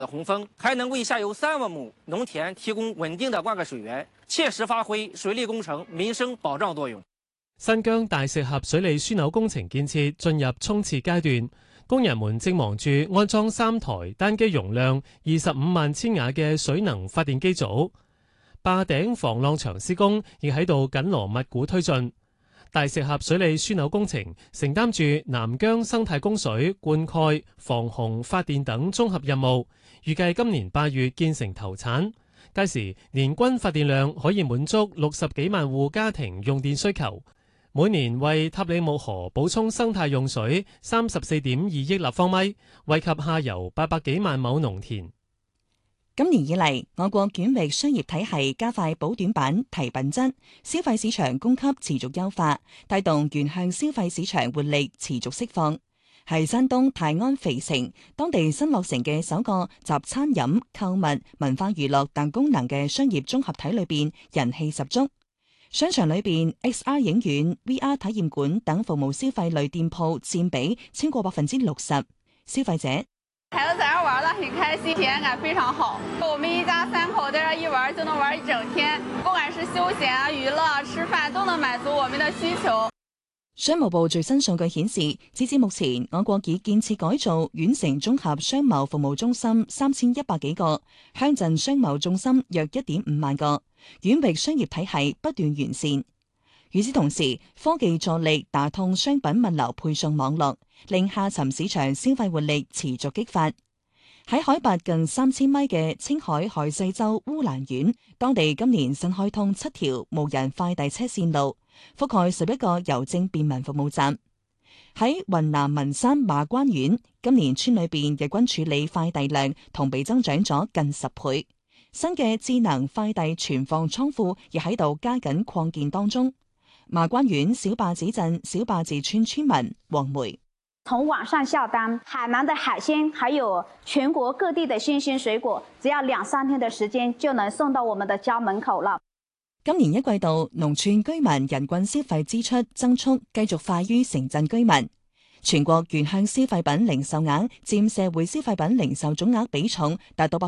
洪峰还能为下游3万亩农田提供穩定的灌溉水源，切實發揮水利工程民生保障作用。 新疆大石峽水利樞紐工程建設進入衝刺階段，工人們正忙住安裝3台單機容量25萬千瓦嘅水能發電機組，壩頂防浪牆施工亦喺度緊鑼密鼓推進。大石峽水利樞紐工程承擔住南疆生態供水、灌溉、防洪、發電等綜合任務，預計今年8月建成投產。屆時年均發電量可以滿足60幾萬戶家庭用電需求，每年為塔里木河補充生態用水34.2億立方米，惠及下游800幾萬畝農田。 今年以嚟，我國卷域商業體系加快補短板、提品質，消費市場供給持續優化，帶動原向消費市場活力持續釋放。喺山東泰安肥城，當地新落成嘅首個集餐飲、購物、文化娛樂等功能嘅商業綜合體裏邊，人氣十足。商場裏邊 XR 影院、VR 體驗館等服務消費類店鋪佔比超過60%。消費者孩子在這玩得很開心，體驗感非常好。我們一家3口在這一玩就能玩一整天，不管是休閒啊、娛樂啊、吃飯都能滿足我們的需求。 商務部最新數據顯示，截至目前，我國已建設改造縣城綜合商貿服務中心3100幾個，鄉鎮商貿中心約1.5萬個，縣域商業體系不斷完善。與此同時，科技助力打通商品物流配送網絡，令下沉市場消費活力持續激發。喺海拔近3000米嘅青海海西州烏蘭縣，當地今年新開通7條無人快遞車線路，覆蓋11個郵政便民服務站。喺雲南文山馬關縣，今年村裏邊日均處理快遞量同比增長咗近10倍。新嘅智能快遞存放倉庫亦喺度加緊擴建當中。馬關縣小壩子鎮小壩子村村民黃梅， 從網上下單，海南的海鮮，還有全國各地的新鮮水果，只要2-3天的時間就能送到我們的家門口了。 今年一季度，農村居民人均消費支出增速繼續快於城鎮居民。全國原向消費品零售額佔社會消費品零售總額比重達到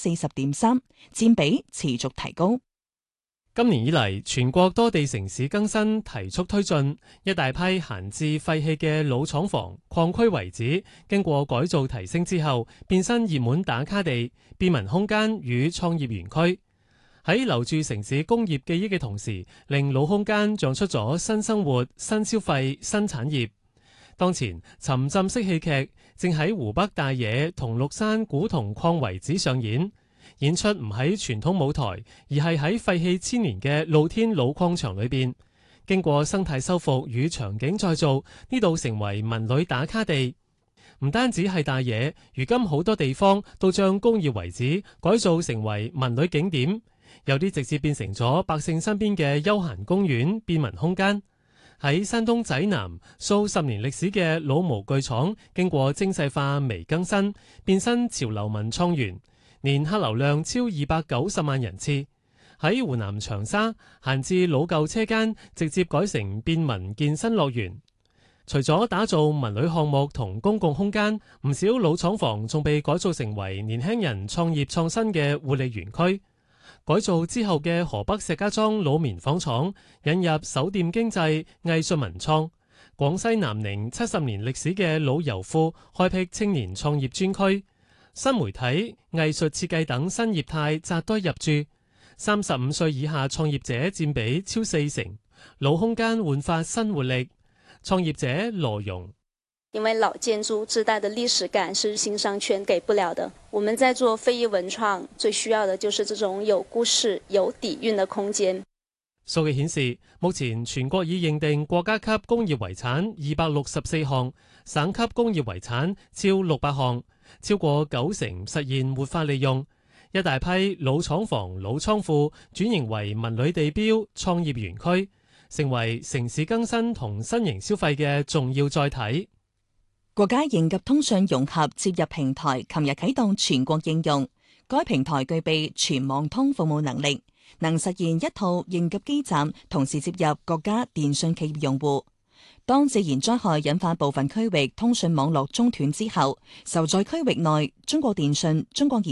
40.3%，佔比持續提高。 今年以嚟，全國多地城市更新提速推進，一大批閒置廢棄嘅老廠房、礦區遺址，經過改造提升之後，變身熱門打卡地、便民空間與創業園區。喺留住城市工業記憶嘅同時，令老空間長出咗新生活、新消費、新產業。當前沉浸式戲劇正喺湖北大冶桐綠山古銅礦遺址上演。演出唔喺傳統舞台，而係喺廢棄千年嘅露天老礦場裏邊，經過生態修復與場景再造，呢度成為文旅打卡地。唔單止係大冶，如今好多地方都將工業遺址改造成為文旅景點，有啲直接變成咗百姓身邊嘅休閒公園、便民空間。喺山東濟南，數10年歷史嘅老模具廠，經過精細化微更新，變身潮流文創園。年客流量超290萬人次。喺湖南長沙，閒置老舊車間直接改成便民健身樂園。除咗打造文旅項目同公共空間，唔少老廠房仲被改造成為年輕人創業創新嘅活力園區。改造之後嘅河北石家莊老棉紡廠引入手店經濟、藝術文創。廣西南寧70年歷史嘅老油庫開闢青年創業專區。新媒體、藝術設計等新業態扎堆入駐，35歲以下創業者佔比超40%，老空間煥發新活力。創業者羅容， 因為老建築自帶的歷史感是新商圈給不了的。我們在做非遺文創，最需要的就是這種有故事、有底蘊的空間。 數據顯示，目前全國已認定國家級工業遺產264項，省級工業遺產超600項。超過90%實現活化利用，一大批老廠房、老倉庫轉型為文旅地標、創業園區，成為城市更新同新型消費嘅重要載體。 國家應急通訊融合接入平台琴日啟動全國應用，該平台具備全網通服務能力，能實現一套應急基站同時接入國家電信企業用戶。 當自然災害引發部分區域通訊網絡中斷之後，受在區域內中國電信、中國